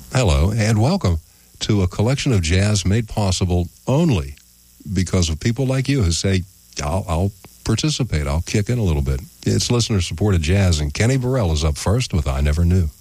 Hello, and welcome to a collection of jazz made possible only because of people like you who say, I'll participate, I'll kick in a little bit. It's listener-supported jazz, and Kenny Burrell is up first with I Never Knew.